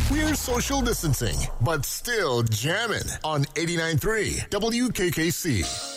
We're social distancing, but still jamming on 89.3 WKKC.